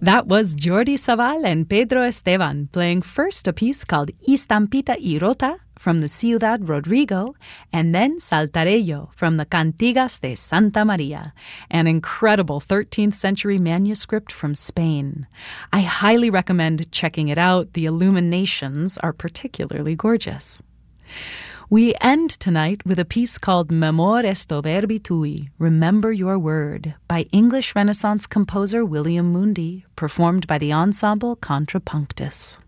That was Jordi Savall and Pedro Esteban playing first a piece called Estampita y Rota from the Ciudad Rodrigo, and then Saltarello from the Cantigas de Santa Maria, an incredible 13th century manuscript from Spain. I highly recommend checking it out. The illuminations are particularly gorgeous. We end tonight with a piece called Memor esto verbi tui, Remember Your Word, by English Renaissance composer William Mundy, performed by the ensemble Contrapunctus.